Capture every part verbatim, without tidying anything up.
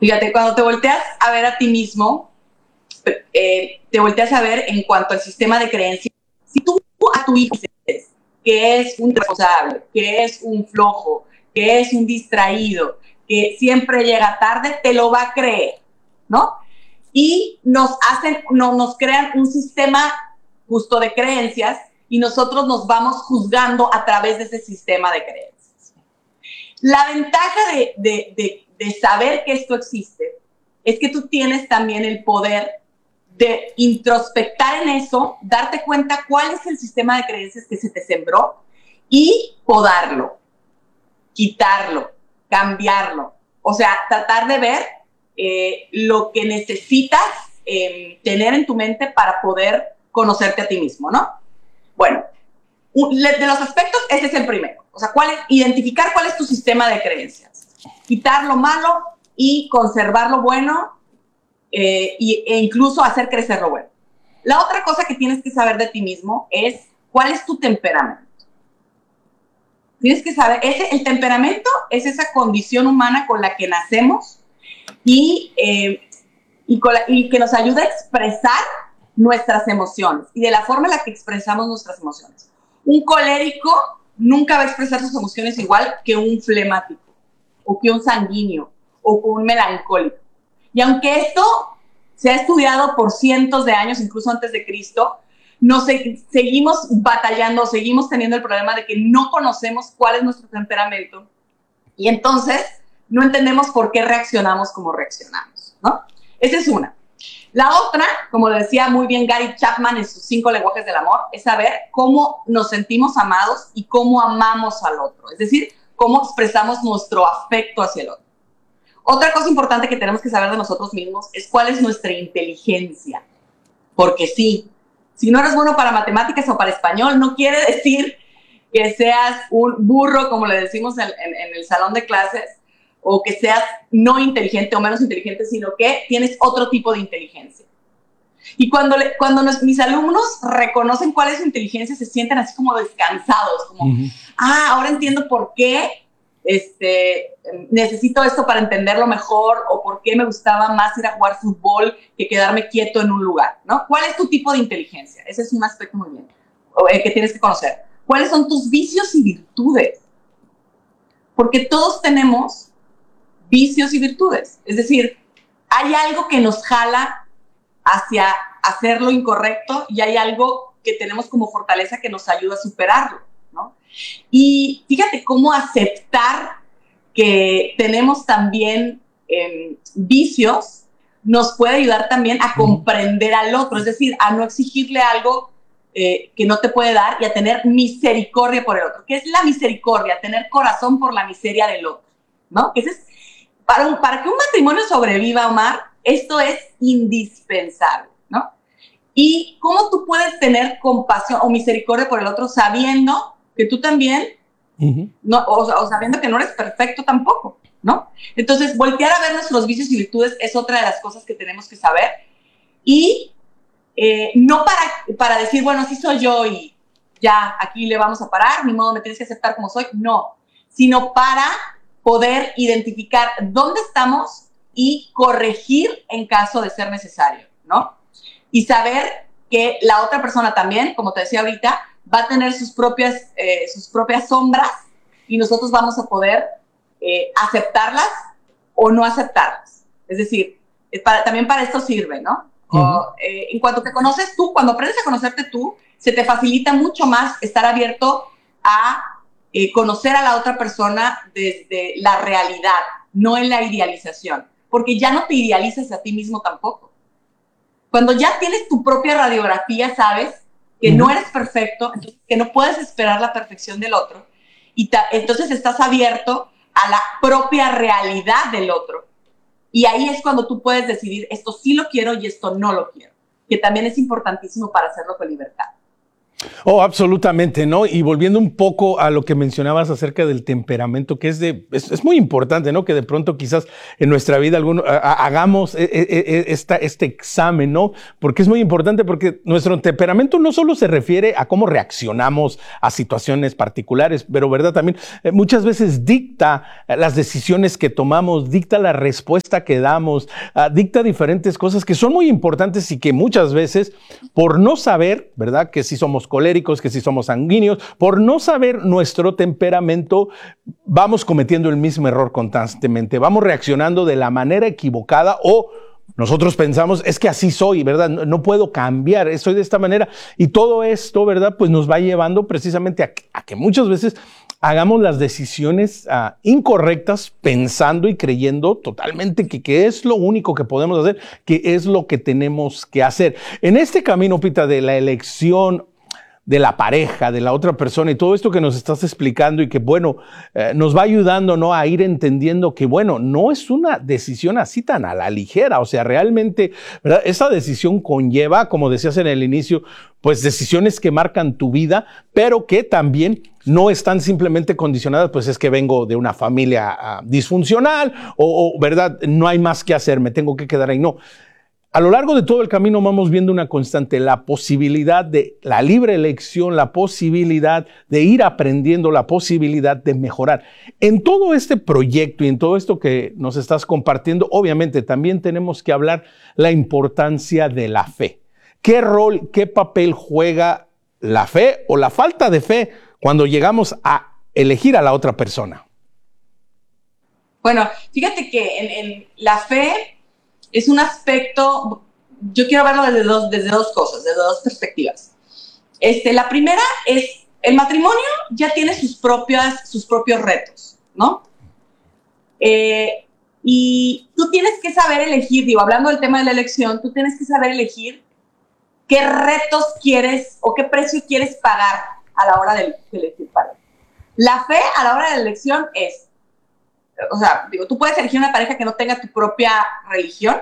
Fíjate, cuando te volteas a ver a ti mismo, eh, te volteas a ver en cuanto al sistema de creencias. Si tú a tu hijo dices que es un irresponsable, que es un flojo, que es un distraído, que siempre llega tarde, te lo va a creer, ¿no? Y nos hacen, no, nos crean un sistema justo de creencias y nosotros nos vamos juzgando a través de ese sistema de creencias. La ventaja de, de, de, de saber que esto existe es que tú tienes también el poder de introspectar en eso, darte cuenta cuál es el sistema de creencias que se te sembró y podarlo, quitarlo, cambiarlo. O sea, tratar de ver eh, lo que necesitas eh, tener en tu mente para poder conocerte a ti mismo, ¿no? Bueno, de los aspectos, ese es el primero. O sea, ¿cuál es? Identificar cuál es tu sistema de creencias. Quitar lo malo y conservar lo bueno eh, y, e incluso hacer crecer lo bueno. La otra cosa que tienes que saber de ti mismo es cuál es tu temperamento. Tienes que saber, ese, el temperamento es esa condición humana con la que nacemos y, eh, y, con la, y que nos ayuda a expresar nuestras emociones y de la forma en la que expresamos nuestras emociones. Un colérico nunca va a expresar sus emociones igual que un flemático o que un sanguíneo o que un melancólico. Y aunque esto se ha estudiado por cientos de años, incluso antes de Cristo, nos se, seguimos batallando, seguimos teniendo el problema de que no conocemos cuál es nuestro temperamento y entonces no entendemos por qué reaccionamos como reaccionamos, ¿no? Esa es una. La otra, como decía muy bien Gary Chapman en sus cinco lenguajes del amor, es saber cómo nos sentimos amados y cómo amamos al otro, es decir, cómo expresamos nuestro afecto hacia el otro. Otra cosa importante que tenemos que saber de nosotros mismos es cuál es nuestra inteligencia, porque sí, si no eres bueno para matemáticas o para español, no quiere decir que seas un burro, como le decimos en, en, en el salón de clases, o que seas no inteligente o menos inteligente, sino que tienes otro tipo de inteligencia. Y cuando, le, cuando nos, mis alumnos reconocen cuál es su inteligencia, se sienten así como descansados, como, uh-huh. ah, ahora entiendo por qué este, necesito esto para entenderlo mejor, o por qué me gustaba más ir a jugar fútbol que quedarme quieto en un lugar, ¿no? ¿Cuál es tu tipo de inteligencia? Ese es un aspecto muy bien, eh, que tienes que conocer. ¿Cuáles son tus vicios y virtudes? Porque todos tenemos vicios y virtudes. Es decir, hay algo que nos jala hacia hacer lo incorrecto y hay algo que tenemos como fortaleza que nos ayuda a superarlo, ¿no? Y fíjate cómo aceptar que tenemos también eh, vicios nos puede ayudar también a comprender al otro, es decir, a no exigirle algo eh, que no te puede dar y a tener misericordia por el otro. ¿Qué es la misericordia? Tener corazón por la miseria del otro, ¿no? Ese es Para, un, para que un matrimonio sobreviva, Omar, esto es indispensable, ¿no? Y cómo tú puedes tener compasión o misericordia por el otro sabiendo que tú también, uh-huh. no, o, o sabiendo que no eres perfecto tampoco, ¿no? Entonces, voltear a ver nuestros vicios y virtudes es otra de las cosas que tenemos que saber. Y eh, no para, para decir, bueno, así soy yo y ya, aquí le vamos a parar, ni modo, me tienes que aceptar como soy. No, sino para poder identificar dónde estamos y corregir en caso de ser necesario, ¿no? Y saber que la otra persona también, como te decía ahorita, va a tener sus propias, eh, sus propias sombras y nosotros vamos a poder eh, aceptarlas o no aceptarlas. Es decir, es para, también para esto sirve, ¿no? Uh-huh. O, eh, en cuanto te conoces tú, cuando aprendes a conocerte tú, se te facilita mucho más estar abierto a Eh, conocer a la otra persona desde la realidad, no en la idealización, porque ya no te idealizas a ti mismo tampoco. Cuando ya tienes tu propia radiografía, sabes que uh-huh. no eres perfecto, entonces, que no puedes esperar la perfección del otro, y ta- entonces estás abierto a la propia realidad del otro. Y ahí es cuando tú puedes decidir, esto sí lo quiero y esto no lo quiero, que también es importantísimo para hacerlo con libertad. Oh, absolutamente, ¿no? Y volviendo un poco a lo que mencionabas acerca del temperamento, que es, de, es, es muy importante, ¿no? Que de pronto quizás en nuestra vida alguno, a, a, hagamos e, e, esta, este examen, ¿no? Porque es muy importante, porque nuestro temperamento no solo se refiere a cómo reaccionamos a situaciones particulares, pero, ¿verdad? También eh, muchas veces dicta las decisiones que tomamos, dicta la respuesta que damos, uh, dicta diferentes cosas que son muy importantes y que muchas veces, por no saber, ¿verdad? Que si somos coléricos, que si somos sanguíneos, por no saber nuestro temperamento, vamos cometiendo el mismo error constantemente, vamos reaccionando de la manera equivocada o nosotros pensamos, es que así soy, ¿verdad? No, no puedo cambiar, soy de esta manera. Y todo esto, ¿verdad? Pues nos va llevando precisamente a, a que muchas veces hagamos las decisiones uh, incorrectas pensando y creyendo totalmente que, que es lo único que podemos hacer, que es lo que tenemos que hacer. En este camino, Pita, de la elección de la pareja, de la otra persona y todo esto que nos estás explicando y que, bueno, eh, nos va ayudando, ¿no? A ir entendiendo que, bueno, no es una decisión así tan a la ligera. O sea, realmente, ¿verdad? Esa decisión conlleva, como decías en el inicio, pues decisiones que marcan tu vida, pero que también no están simplemente condicionadas, pues es que vengo de una familia uh, disfuncional o, o, ¿verdad? No hay más que hacer, me tengo que quedar ahí. No. A lo largo de todo el camino vamos viendo una constante, la posibilidad de la libre elección, la posibilidad de ir aprendiendo, la posibilidad de mejorar. En todo este proyecto y en todo esto que nos estás compartiendo, obviamente también tenemos que hablar la importancia de la fe. ¿Qué rol, qué papel juega la fe o la falta de fe cuando llegamos a elegir a la otra persona? Bueno, fíjate que en, en la fe es un aspecto, yo quiero verlo desde dos, desde dos cosas, desde dos perspectivas. Este, la primera es, el matrimonio ya tiene sus, propias, sus propios retos, ¿no? Eh, y tú tienes que saber elegir, digo, hablando del tema de la elección, tú tienes que saber elegir qué retos quieres o qué precio quieres pagar a la hora de, de elegir pareja. La fe a la hora de la elección es, o sea, digo, tú puedes elegir una pareja que no tenga tu propia religión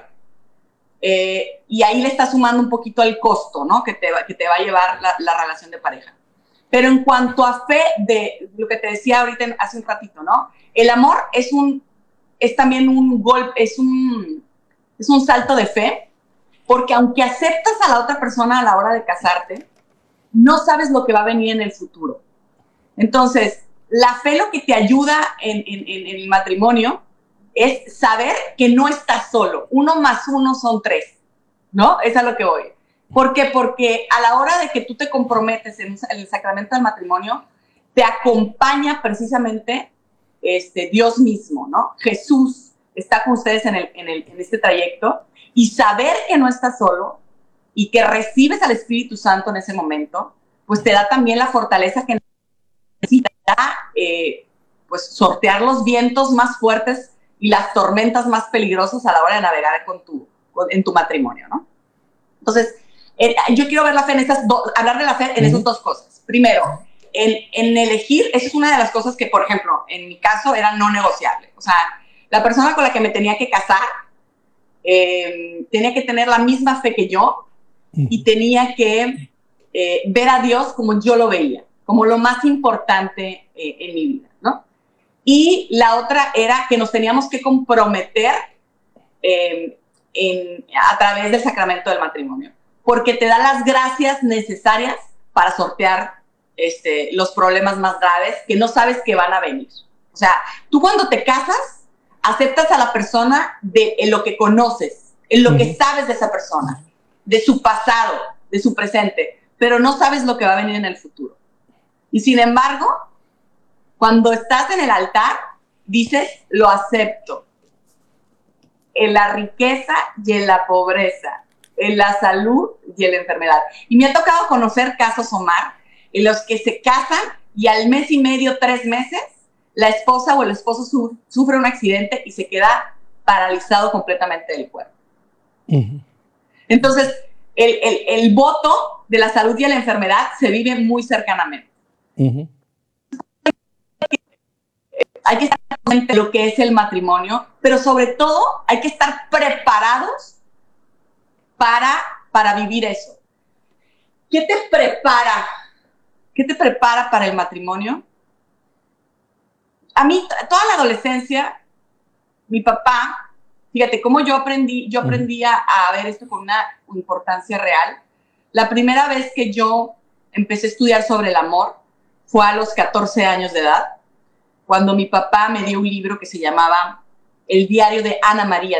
eh, y ahí le estás sumando un poquito el costo, ¿no? Que te va, que te va a llevar la, la relación de pareja. Pero en cuanto a fe, de lo que te decía ahorita hace un ratito, ¿no? El amor es un, es también un golpe, es un, es un salto de fe, porque aunque aceptas a la otra persona a la hora de casarte, no sabes lo que va a venir en el futuro. Entonces, la fe lo que te ayuda en, en, en el matrimonio es saber que no estás solo. Uno más uno son tres, ¿no? Es a lo que voy. ¿Por qué? Porque a la hora de que tú te comprometes en el sacramento del matrimonio, te acompaña precisamente este, Dios mismo, ¿no? Jesús está con ustedes en, el, en, el, en este trayecto y saber que no estás solo y que recibes al Espíritu Santo en ese momento, pues te da también la fortaleza que necesitas eh, pues sortear los vientos más fuertes y las tormentas más peligrosas a la hora de navegar con tu, con, en tu matrimonio, ¿no? Entonces, eh, yo quiero ver la fe en esas do, hablar de la fe en esas dos cosas. Primero, en, en elegir, esa es una de las cosas que, por ejemplo, en mi caso era no negociable. O sea, la persona con la que me tenía que casar eh, tenía que tener la misma fe que yo y tenía que eh, ver a Dios como yo lo veía, como lo más importante eh, en mi vida, ¿no? Y la otra era que nos teníamos que comprometer eh, en, a través del sacramento del matrimonio, porque te da las gracias necesarias para sortear este, los problemas más graves que no sabes que van a venir. O sea, tú cuando te casas, aceptas a la persona de en lo que conoces, en lo que sabes de esa persona, de su pasado, de su presente, pero no sabes lo que va a venir en el futuro. Y sin embargo, cuando estás en el altar, dices, lo acepto. En la riqueza y en la pobreza, en la salud y en la enfermedad. Y me ha tocado conocer casos, Omar, en los que se casan y al mes y medio, tres meses, la esposa o el esposo su- sufre un accidente y se queda paralizado completamente del cuerpo. Uh-huh. Entonces, el, el, el voto de la salud y de la enfermedad se vive muy cercanamente. Uh-huh. Hay que estar consciente de lo que es el matrimonio, pero sobre todo hay que estar preparados para, para vivir eso. ¿Qué te prepara ¿Qué te prepara para el matrimonio? A mí, toda la adolescencia, mi papá, fíjate cómo yo aprendí, yo aprendí a, a ver esto con una importancia real. La primera vez que yo empecé a estudiar sobre el amor fue a los catorce años de edad, cuando mi papá me dio un libro que se llamaba El diario de Ana María